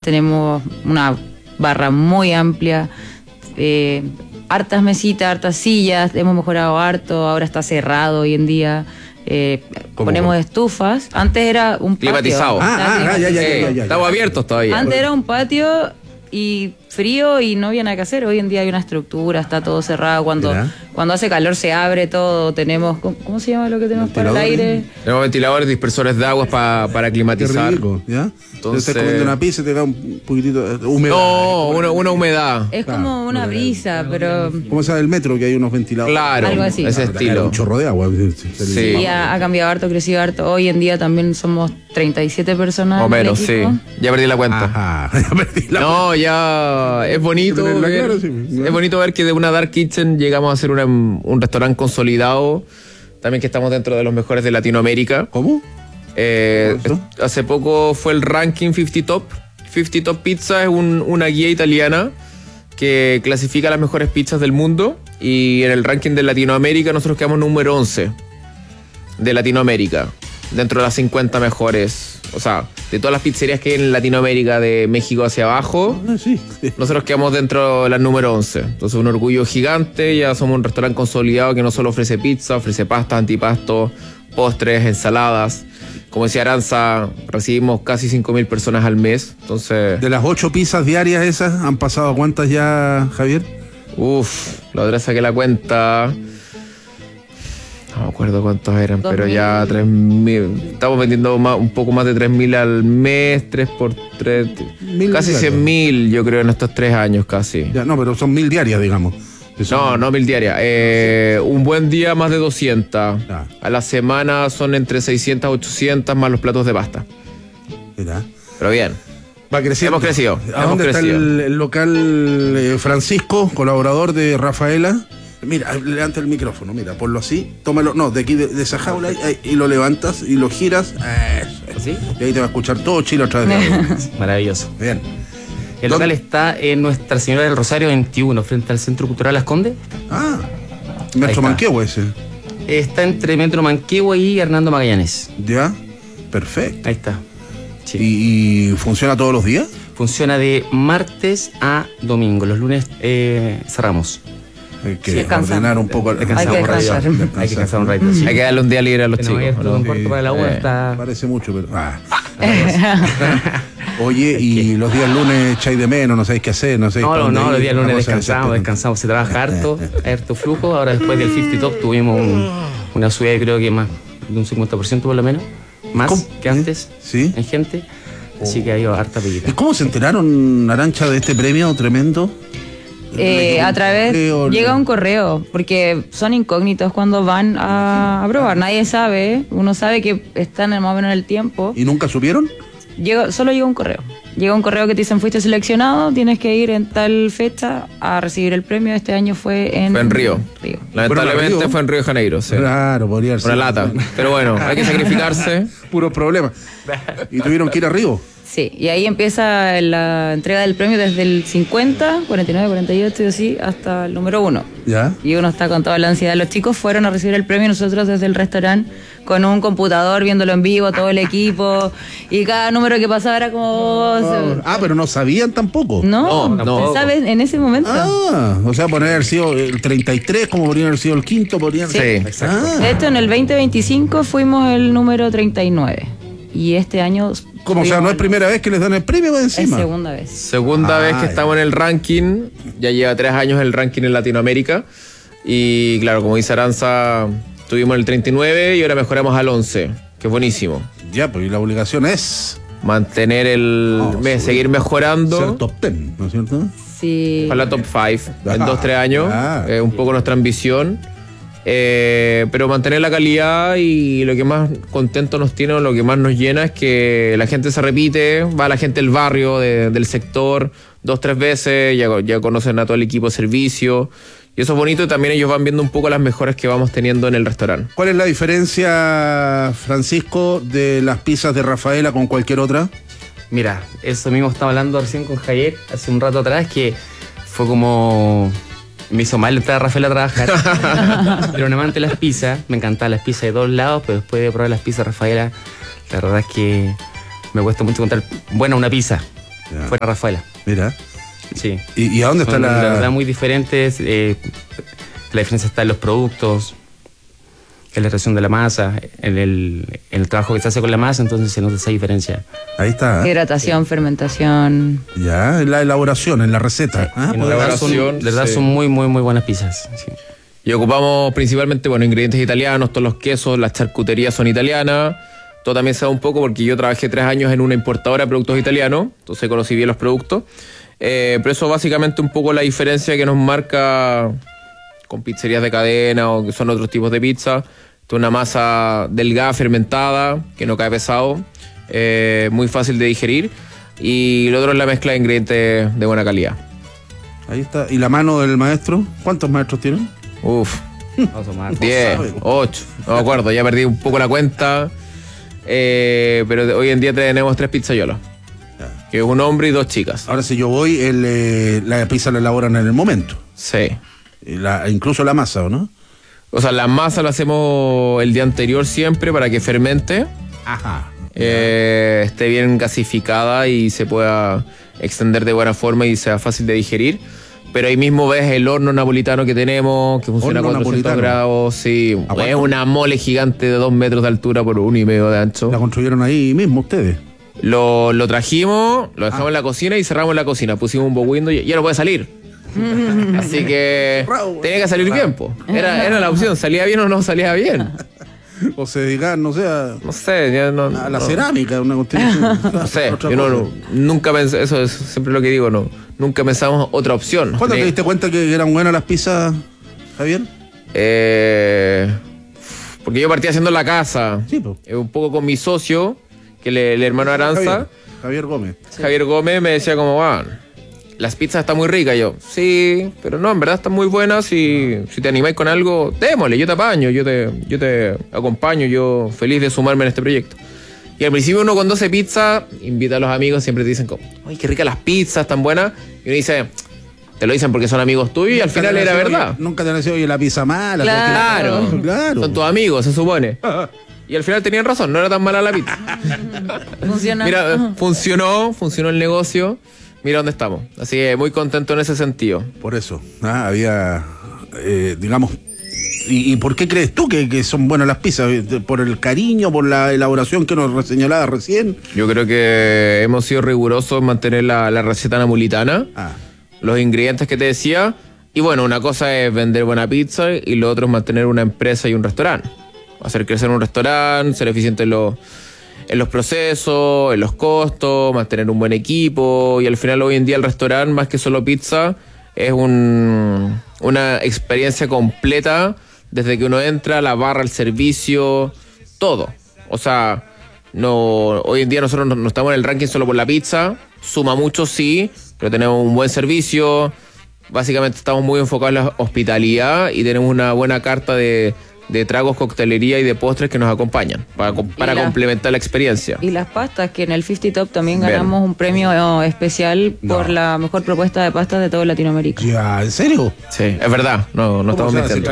tenemos una barra muy amplia, hartas mesitas, hartas sillas, hemos mejorado harto, ahora está cerrado hoy en día. Ponemos estufas. Antes era un patio. Climatizado. Ya. Estamos abiertos todavía. Antes era un patio y frío y no había nada que hacer. Hoy en día hay una estructura, está todo cerrado. Cuando hace calor se abre todo. Tenemos, ¿cómo se llama lo que tenemos para el aire? Tenemos ventiladores, dispersores de aguas para climatizar. Qué rico, ¿ya? Entonces, estás comiendo una pizza y te da un poquitito de humedad. No, una humedad. Es como una brisa, pero... ¿Cómo se llama el metro? Que hay unos ventiladores. Claro, algo así. Ese estilo. Un chorro de agua. Sí. Y ha cambiado harto, crecido harto. Hoy en día también somos 37 personas. O menos, sí. Ya perdí la cuenta. Ajá, ya perdí la cuenta. No, ya es bonito ver, claro, sí. es bonito ver que de una Dark Kitchen llegamos a ser un restaurante consolidado. También que estamos dentro de los mejores de Latinoamérica. ¿Cómo? Hace poco fue el ranking 50 Top. 50 Top Pizza es una guía italiana que clasifica las mejores pizzas del mundo. Y en el ranking de Latinoamérica nosotros quedamos número 11 de Latinoamérica. Dentro de las 50 mejores. O sea, de todas las pizzerías que hay en Latinoamérica, de México hacia abajo, Sí. nosotros quedamos dentro de las número 11. Entonces un orgullo gigante. Ya somos un restaurante consolidado que no solo ofrece pizza, ofrece pasta, antipasto, postres, ensaladas. Como decía Aranza, recibimos casi 5.000 personas al mes. Entonces, De las 8 pizzas diarias esas, ¿han pasado cuántas ya, Javier? la otra saqué la cuenta. No me acuerdo cuántos eran, pero ya 3.000. Estamos vendiendo un poco más de 3.000 al mes, 3 por 3. Casi 100.000, yo creo, en estos 3 años casi. Ya, no, pero son 1.000 diarias, digamos. No 1.000 diarias. Un buen día más de 200. Ya. A la semana son entre 600 y 800 más los platos de pasta. Mira. Pero bien. Va creciendo. Hemos crecido. ¿A dónde está el local Francisco, colaborador de Rafaela? Mira, levanta el micrófono, mira, ponlo así, tómalo, no, de aquí de esa jaula ahí, y lo levantas y lo giras. Eso. ¿Sí? Y ahí te va a escuchar todo Chile otra vez. Maravilloso. Bien. El local está en Nuestra Señora del Rosario 21, frente al Centro Cultural Las Condes. Metro está. Manquehue ese. Está entre Metro Manquehue y Hernando Magallanes. Ya, perfecto. Ahí está. Sí. ¿Y funciona todos los días? Funciona de martes a domingo. Los lunes cerramos. Hay que descansar. ordenar un poco. Hay que descansar. Hay que descansar un ratito. Sí. Hay que darle un día libre a los Tenemos chicos. abierto un cuarto para la una. Está... Parece mucho, pero... Oye, y los días lunes echáis de menos, no sabéis qué hacer, no sabéis... No, los días lunes descansamos. Se trabaja harto flujo. Ahora después del 50 Top tuvimos una subida, creo que más de un 50% por lo menos. Más que antes. ¿Sí? En gente. Así que ha ido harta pellita. ¿Y cómo se enteraron, Arancha, de este premio tremendo? A través llega un correo, porque son incógnitos cuando van a probar, nadie sabe, uno sabe que están más o menos en el tiempo. ¿Y nunca supieron? Solo llega un correo que te dicen fuiste seleccionado, tienes que ir en tal fecha a recibir el premio. Este año fue en Río. Lamentablemente Río. fue en Río de Janeiro, sí. Claro, podría ser. Una lata, pero bueno, hay que sacrificarse. Puros problemas. ¿Y tuvieron que ir a Río? Sí, y ahí empieza la entrega del premio desde el 50, 49, 48 y así hasta el número 1. ¿Ya? Y uno está con toda la ansiedad. Los chicos fueron a recibir el premio, nosotros desde el restaurante con un computador viéndolo en vivo, todo el equipo, y cada número que pasaba era como... pero no sabían tampoco. No, ¿sabes? En ese momento. O sea, podría haber sido el 33, como podría haber sido el quinto, podrían ser. Sí, exacto. De hecho, en el 2025 fuimos el número 39. Y este año... ¿Cómo? O sea, no es primera vez que les dan el premio encima. Es segunda vez. Segunda vez que estamos en el ranking. Ya lleva 3 años el ranking en Latinoamérica. Y claro, como dice Aranza, tuvimos el 39 y ahora mejoramos al 11, que es buenísimo. Ya, pues y la obligación es... mantener seguir mejorando. Ser top 10, ¿no es cierto? Sí. Para la top 5 en 2-3 años. Es un poco nuestra ambición. Pero mantener la calidad, y lo que más contento nos tiene o lo que más nos llena es que la gente se repite, va la gente del barrio, del sector, 2-3 veces, ya conocen a todo el equipo de servicio, y eso es bonito, y también ellos van viendo un poco las mejoras que vamos teniendo en el restaurante. ¿Cuál es la diferencia, Francisco, de las pizzas de Rafaela con cualquier otra? Mira, eso mismo estaba hablando recién con Javier hace un rato atrás, que fue como... Me hizo mal entrar a Rafaela a trabajar. Era un amante de las pizzas. Me encantaban las pizzas de todos lados, pero después de probar las pizzas de Rafaela, la verdad es que me cuesta mucho encontrar buena una pizza. fuera Rafaela. Mira. Sí. ¿Y a dónde está la verdad, muy diferentes. La diferencia está en los productos, en la reacción de la masa, en el trabajo que se hace con la masa, entonces se nota esa diferencia. Ahí está. Hidratación, fermentación. Ya, en la elaboración, en la receta. Sí. De verdad son muy, muy, muy buenas pizzas. Sí. Y ocupamos principalmente, ingredientes italianos, todos los quesos, las charcuterías son italianas. Todo también se da un poco porque yo trabajé 3 años en una importadora de productos italianos, entonces conocí bien los productos. Pero eso básicamente un poco la diferencia que nos marca con pizzerías de cadena o que son otros tipos de pizza. Una masa delgada, fermentada, que no cae pesado, muy fácil de digerir. Y lo otro es la mezcla de ingredientes de buena calidad. Ahí está. ¿Y la mano del maestro? ¿Cuántos maestros tienen? 10, 8, no me acuerdo, ya perdí un poco la cuenta. Pero hoy en día tenemos 3 pizzaiolos. Que es un hombre y 2 chicas. Ahora si yo voy, la pizza la elaboran en el momento. Sí. Incluso la masa, ¿o no? O sea, la masa la hacemos el día anterior siempre para que fermente. Ajá. Esté bien gasificada y se pueda extender de buena forma y sea fácil de digerir. Pero ahí mismo ves el horno napolitano que tenemos, que funciona a 400 grados. Sí, es una mole gigante de 2 metros de altura por 1,5 metros de ancho. ¿La construyeron ahí mismo ustedes? Lo trajimos, lo dejamos en la cocina y cerramos la cocina. Pusimos un bow window y ya no puede salir. Así que tenía que salir bien, po. Era la opción, salía bien o no salía bien. O se dedicaban, no sé, ya a la cerámica, una cuestión. No sé, yo nunca pensé, eso es siempre lo que digo, nunca pensamos otra opción. ¿Cuándo te diste cuenta que eran buenas las pizzas, Javier? Porque yo partí haciendo la casa, sí, po. Un poco con mi socio, que el hermano Aranza. Javier Gómez. Sí. Javier Gómez me decía como, las pizzas están muy ricas. Yo, sí, pero no, en verdad están muy buenas. Si te animáis con algo, démosle, yo te apaño, yo te acompaño, yo feliz de sumarme en este proyecto. Y al principio uno cuando hace pizza, invita a los amigos, siempre te dicen como, ¡ay, qué ricas las pizzas, tan buenas! Y uno dice, te lo dicen porque son amigos tuyos y al final era verdad. Nunca te han dicho, oye, la pizza mala. Claro. Son tus amigos, se supone. Y al final tenían razón, no era tan mala la pizza. Funciona. Mira, funcionó el negocio. Mira dónde estamos. Así que muy contento en ese sentido. Por eso, había, digamos... ¿Y por qué crees tú que son buenas las pizzas? ¿Por el cariño, por la elaboración que nos señalaba recién? Yo creo que hemos sido rigurosos en mantener la receta napolitana, los ingredientes que te decía. Y bueno, una cosa es vender buena pizza y lo otro es mantener una empresa y un restaurante. Hacer crecer un restaurante, ser eficiente en los procesos, en los costos, mantener un buen equipo. Y al final hoy en día el restaurante, más que solo pizza, es una experiencia completa. Desde que uno entra, la barra, el servicio, todo. O sea, hoy en día nosotros no estamos en el ranking solo por la pizza. Suma mucho, sí, pero tenemos un buen servicio. Básicamente estamos muy enfocados en la hospitalidad y tenemos una buena carta de tragos, coctelería y de postres que nos acompañan para complementar la experiencia. Y las pastas, que en el 50 Top también ganamos un premio especial por la mejor propuesta de pastas de toda Latinoamérica. Ya, ¿en serio? Sí, es verdad, no estamos mintiendo.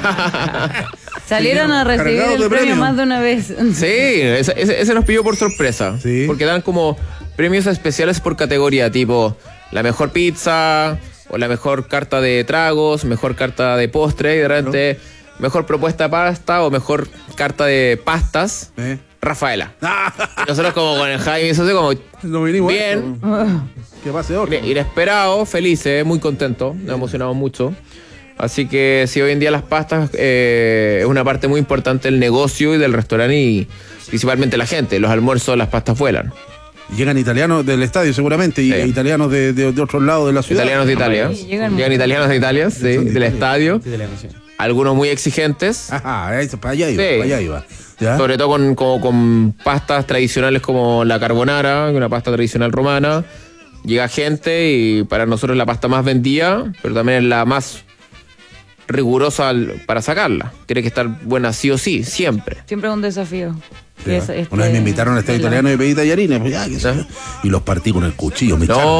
Salieron a recibir el premio más de una vez. Sí, ese nos pidió por sorpresa. ¿Sí? Porque dan como premios especiales por categoría, tipo la mejor pizza o la mejor carta de tragos, mejor carta de postre y de repente... Mejor propuesta de pasta o mejor carta de pastas, Rafaela. Y nosotros como con el Jaime, eso como bien. Que pase otro. Inesperado, felices, muy contentos, nos emocionamos mucho. Así que sí, hoy en día las pastas es una parte muy importante del negocio y del restaurante y principalmente la gente. Los almuerzos, las pastas vuelan. Llegan italianos del estadio seguramente y italianos de otros lados de la ciudad. Italianos de Italia. Llegan italianos de Italia, sí, del estadio. Algunos muy exigentes. Ajá, para allá iba. ¿Ya? Sobre todo con pastas tradicionales como la carbonara, una pasta tradicional romana. Llega gente y para nosotros es la pasta más vendida, pero también es la más rigurosa para sacarla. Tiene que estar buena sí o sí, siempre. Siempre es un desafío. Una vez me invitaron al Estadio Italiano y pedí tallarines, pues ya, y los partí con el cuchillo, me echaron.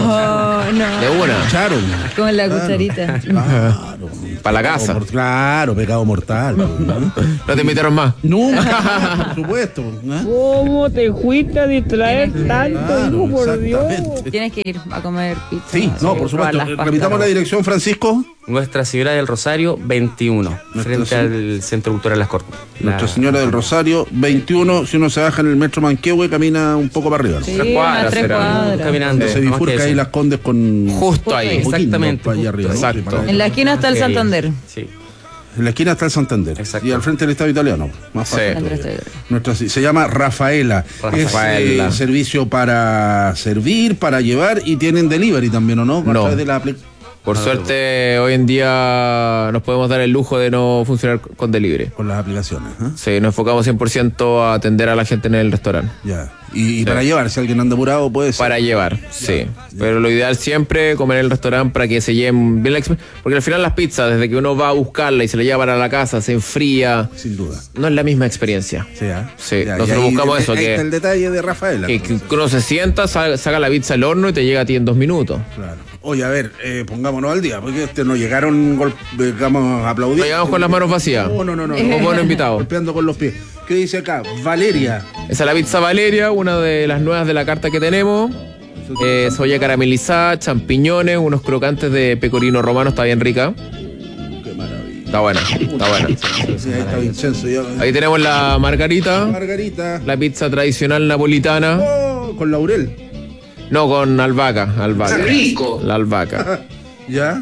No. De una. Me echaron. Con la cucharita. Claro. Para la casa. Claro, pecado mortal. ¿No te invitaron más? Nunca, por supuesto. ¿Cómo te fuiste a distraer tanto, hijo, por Dios? Tienes que ir a comer pizza. Sí, no, por supuesto. Repitamos la dirección, Francisco. Nuestra Señora del Rosario 21, frente al Centro Cultural Las Cortes. Nuestra Señora del Rosario 21, si uno se baja en el metro Manquehue, camina un poco para arriba, ¿no? Sí, 3 cuadras, 3 cuadras. Caminando. Se bifurca ahí Las Condes con... Justo ahí. Exactamente. Allá arriba, ¿no? Exacto. Sí, En la esquina está el Santander. Sí. en la esquina está el Santander. Exacto. Y al frente del Estadio Italiano. Más fácil. Sí. Se llama Rafaela. Rafaela. Es servicio para servir, para llevar, y tienen delivery también, ¿o no? A través de la Por suerte, hoy en día nos podemos dar el lujo de no funcionar con delivery. con las aplicaciones. Sí, nos enfocamos 100% a atender a la gente en el restaurante. Ya. Y para llevar, si alguien anda apurado, puede ser. Para llevar, sí. Pero lo ideal siempre comer en el restaurante para que se lleven bien la experiencia. Porque al final las pizzas, desde que uno va a buscarla y se la lleva para la casa, se enfría. Sin duda. No es la misma experiencia. Sí, Sí, ya, nosotros y ahí, buscamos eso, ahí que- está el detalle de Rafaela. Que uno se sienta, saca la pizza del horno y te llega a ti en 2 minutos. Claro. Oye, a ver, pongámonos al día, porque no llegaron, digamos, aplaudiendo. No llegamos con las manos vacías. No. Como buenos invitados. Golpeando con los pies. ¿Qué dice acá? Valeria. Esa es la pizza Valeria, una de las nuevas de la carta que tenemos. Cebolla caramelizada, champiñones, unos crocantes de pecorino romano, está bien rica. Qué maravilla. Está buena, está buena. Sí, ahí está Vincenzo. Ahí tenemos la margarita, Margarita. la pizza tradicional napolitana. Oh, con laurel. No, con albahaca. Rico. La albahaca. ¿Ya?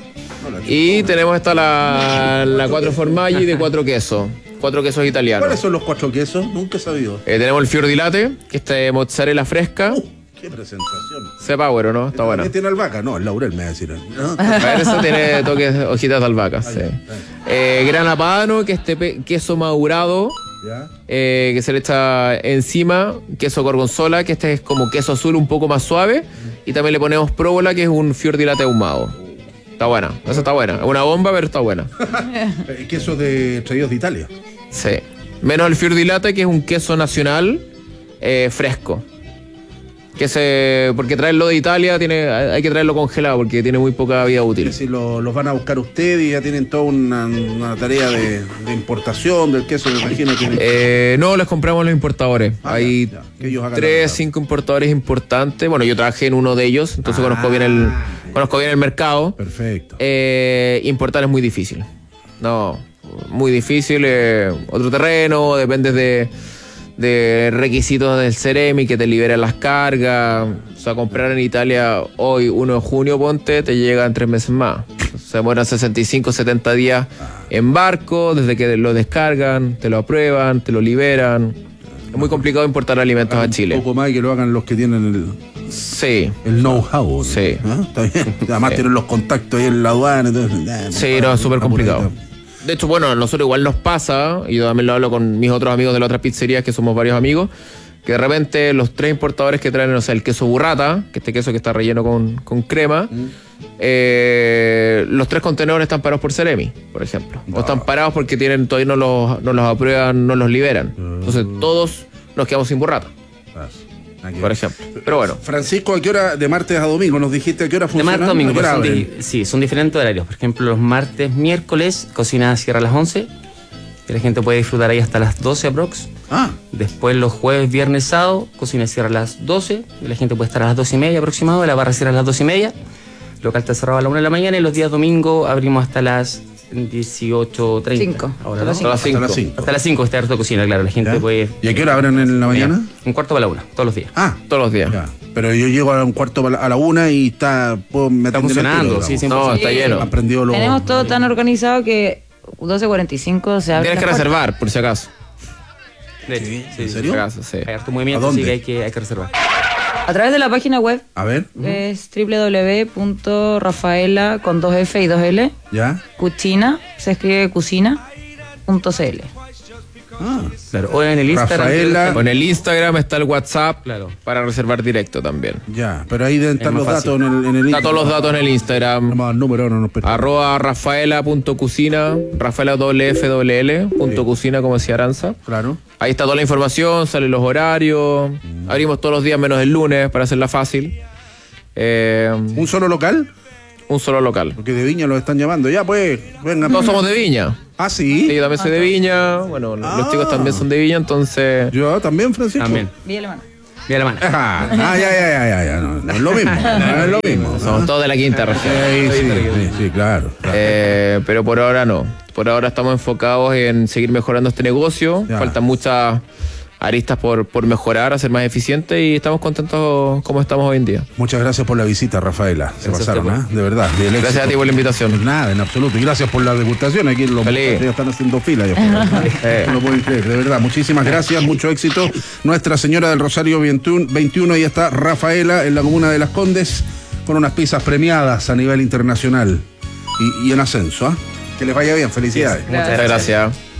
Y tenemos esta la 4 formaggi de 4 quesos. 4 quesos italianos. ¿Cuáles son los 4 quesos? Nunca he sabido. Tenemos el fior di latte, que es de mozzarella fresca. ¡Qué presentación! Sepa bueno, ¿no? Está buena. ¿Qué tiene albahaca? No, el laurel me va a decir. ¿No? A ver, eso tiene toques, hojitas de albahaca, sí. Grana padano, que es queso madurado, ¿Ya? que se le echa encima. Queso gorgonzola, que este es como queso azul un poco más suave. Y también le ponemos próvola, que es un fior di latte ahumado. Está buena, esa está buena. Es una bomba, pero está buena. Quesos traídos de Italia. Sí. Menos el fior di latte, que es un queso nacional fresco. Porque traerlo de Italia hay que traerlo congelado porque tiene muy poca vida útil. Es decir, los van a buscar ustedes y ya tienen toda una tarea de importación del queso, me imagino. No, les compramos los importadores. Hay ya. Que ellos hagan 3, 5 importadores importantes. Bueno, yo trabajé en uno de ellos, entonces conozco bien el mercado. Perfecto. Importar es muy difícil. No, muy difícil. Otro terreno, depende de requisitos del Ceremi que te liberan las cargas. O sea, comprar en Italia hoy, 1 de junio, ponte, te llega en 3 meses más. Se demoran 65, 70 días en barco, desde que lo descargan, te lo aprueban, te lo liberan. Es muy complicado importar alimentos a Chile. Un poco más y que lo hagan los que tienen Sí. el know-how. Sí. ¿Ah? Está bien. Además tienen los contactos ahí en la aduana. Entonces, Sí, no, es súper complicado. De hecho, bueno, a nosotros igual nos pasa, y yo también lo hablo con mis otros amigos de las otras pizzerías, que somos varios amigos, que de repente los 3 importadores que traen, o sea, el queso burrata, que este queso que está relleno con crema, los 3 contenedores están parados por Ceremi, por ejemplo. O están parados porque todavía no los aprueban, no los liberan. Entonces todos nos quedamos sin burrata, por ejemplo. Pero bueno. Francisco, ¿a qué hora? De martes a domingo, nos dijiste a qué hora De funciona. martes a domingo, ¿A qué hora pero abren? son diferentes horarios. Por ejemplo, los martes, miércoles, cocina cierra a las 11. Que la gente puede disfrutar ahí hasta las 12 aprox. Después los jueves, viernes, sábado, cocina cierra a las 12. Y la gente puede estar a las 12:30 aproximado. La barra cierra a las 12:30. El local está cerrado a la 1 de la mañana. Y los días domingo abrimos hasta las 18:30. 5. Ahora, ¿no? Hasta las 5. Hasta las 5 está harto cocina, claro. La gente ¿Ya? puede. ¿Y a qué hora abren en la mañana? Un cuarto para la 1, todos los días. Todos los días. Ya. Pero yo llego a un cuarto a la 1 y está funcionando, sí, No, está lleno. Han prendido los... Tenemos todo tan organizado que 12:45 se abre. Tienes que reservar, por si acaso. De hecho, sí, ¿En sí. serio? Por si acaso, sí. Hay harto movimiento, ¿A así dónde? que hay que reservar. A través de la página web A ver, es www.rafaela con 2F y 2L. ¿ya? Cucina, se escribe cucina.cl. Claro. O en el Instagram. Rafaela. Con el Instagram está el WhatsApp, Claro, para reservar directo también. Ya, pero ahí deben estar los datos en el Está Instagram. todos los datos en el Instagram. Nomás el número no nos permite. @rafaela.cucina, Rafaela WFWL, .cucina, como decía Aranza. Claro. Ahí está toda la información, salen los horarios. Abrimos todos los días menos el lunes para hacerla fácil. ¿Un solo local? Un solo local. Porque de Viña los están llamando. Ya, pues, vengan. Todos somos de Viña. Ah, sí. Sí, yo también soy de Viña. Bueno, los chicos también son de Viña, entonces. Yo también, Francisco. también. Villa Alemana. Mira la mano. Ya. No es lo mismo. No es lo mismo. Somos todos de la quinta región. Sí, claro. Pero por ahora no. Por ahora estamos enfocados en seguir mejorando este negocio. Ya. Faltan muchas aristas por mejorar, hacer más eficiente, y estamos contentos como estamos hoy en día. Muchas gracias por la visita, Rafaela. Se Gracias pasaron, a ti, de verdad. Gracias a ti por la invitación. Nada, en absoluto. Y gracias por la degustación. Aquí los Feliz. ya están haciendo fila. No lo pueden creer, de verdad. Muchísimas gracias, mucho éxito. Nuestra Señora del Rosario 21, ahí está Rafaela en la comuna de Las Condes, con unas pizzas premiadas a nivel internacional y en ascenso. Que les vaya bien, felicidades. Muchas gracias.